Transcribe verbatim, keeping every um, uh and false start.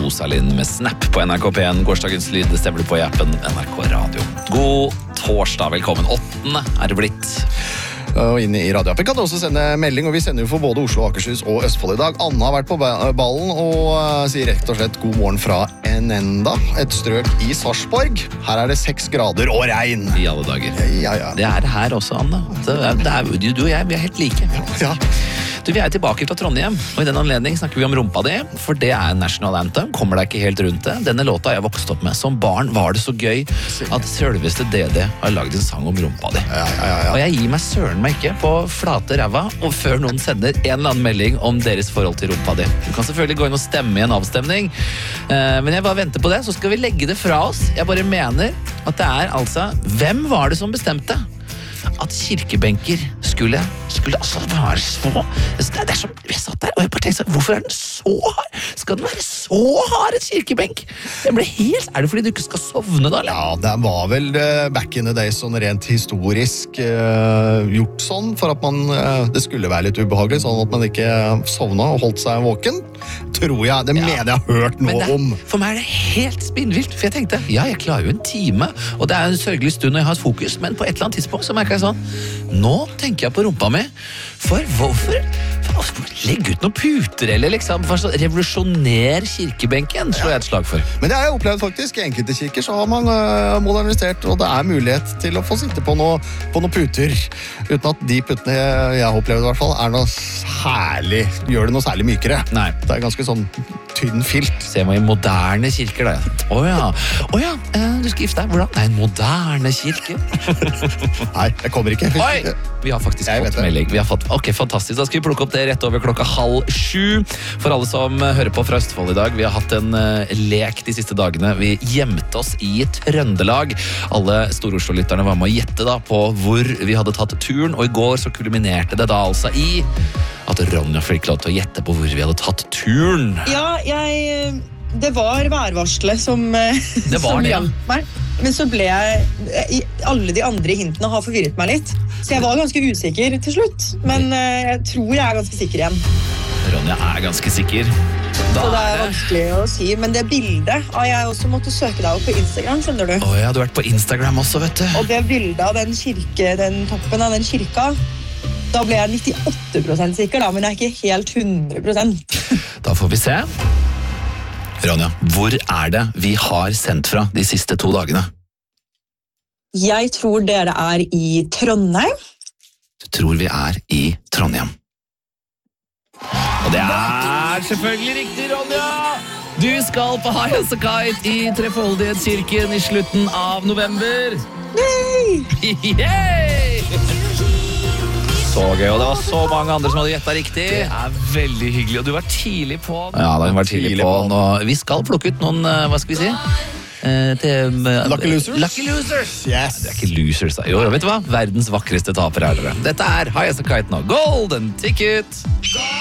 Rosalind med Snap på N R K P en. Gårsdagens lyd, det stemmer du på i appen N R K Radio. God torsdag, velkommen. Åttende er det blitt. Og inn i radioappen kan du også sende melding, og vi sender jo for både Oslo, Akershus og Østfold i dag. Anna har vært på ballen og uh, sier rett og slett god morgen fra Enenda, et strøk i Sarpsborg. Her er det seks grader og regn. I alle dager. Ja, ja. Det er det her også, Anna. Det er, det er, du, du og jeg, vi er helt like. Ja. Du, vi er tilbake fra Trondheim, og i den anledning snakker vi om rumpa di, for det er National Anthem. Kommer deg ikke helt rundt det. Denne låta har jeg vokst opp med. Som barn var det så gøy at selveste D D har laget en sang om rumpa di. Ja, ja, ja. Og jeg gir meg søren meg ikke på flate ræva, og før noen sender en eller annen melding om deres forhold til rumpa di. Du kan selvfølgelig gå inn og stemme i en avstemning, men jeg bare venter på det, så skal vi legge det fra oss. Jeg bare mener at det er altså, hvem var det som bestemte at kirkebenker skulle, skulle altså være så, det er som, jeg satt der og jeg bare tenkte sånn, hvorfor er den så hard? Skal den være så hard, et kirkebenk? Den ble helt, er det fordi du ikke skal sovne da, eller? Ja, det var vel uh, back in the days sånn rent historisk uh, gjort sånn, for at man, uh, det skulle være litt ubehagelig, sånn at man ikke sovna og holdt seg våken. Tror jeg, det ja. mener jeg har hørt noe det, om. For meg er det helt spinnvilt, for jeg tenkte, ja, jeg klarer jo en time, og det er en sørgelig stund når jeg har et fokus, men på et eller annet tidspunkt så merker jeg sånn, nå tenker jeg på rumpa mi, for hvorfor? For, legg ut noen puter, eller liksom, for så revolusjoner kirkebenken, slår jeg et slag for. Men det har jeg opplevd faktisk, i enkelte kirker så har man uh, modernisert, og det er mulighet til å få sitte på noen på noe puter, uten at de putene jeg har opplevd i hvert fall, er noe særlig, gjør det noe særlig mykere. Nei. Det er ganske sånn tynn filt. Ser man i moderne kirker da. Åja, åja, du skal gifte deg, hvordan? Nei, en moderne kirke. Nei, jeg kommer ikke. Oi, vi har faktisk jeg fått melding. Vi har fått, ok, fantastisk. Da skal vi plukke opp det rett over klokka halv sju. For alle som hører på fra Østfold i dag, vi har hatt en uh, lek de siste dagene. Vi gjemte oss i Trøndelag. Alle Stor-Oslo-lytterne var med å gjette da på hvor vi hadde tatt turen, og i går så kulminerte det da altså i at Ronja fikk lov til å gjette på hvor vi hadde tatt turen. Ja, jeg, det var værvarslet som, det var som det, ja. hjalp meg. Men så ble jeg, alle de andre hintene har forvirret meg litt. Så jeg var ganske usikker til slutt. Men jeg tror jeg er ganske sikker igjen. Ronja er ganske sikker. Da så det er vanskelig å si. Men det bildet har jeg også måttet søke deg opp på Instagram, skjønner du. Åja, du har vært på Instagram også, vet du. Og det bildet av den kirke, den toppen av den kirka, da ble jeg nittiåtte prosent sikker, da, men jeg er ikke helt hundre prosent. Da får vi se. Ronja, hvor er det vi har sendt fra de siste to dagene? Jeg tror dere er i Trondheim. Du tror vi er i Trondheim. Og det er selvfølgelig riktig, Ronja! Du skal på High As A Kite i Trefoldighetskirken i slutten av november. Yay! Yay! Så gøy, og det var så mange andre som hadde gjettet riktig. Det er veldig hyggelig, og du var tidlig på. Ja, da var tidlig, tidlig på. på. Nå, vi skal plukke ut noen, hva skal vi si? Eh, til, uh, Lucky Losers. Lucky Losers. Yes. Det er ikke losers, da. Jo, vet du hva? Verdens vakreste taper er dere. Dette er High As A Kite nå. Golden Ticket.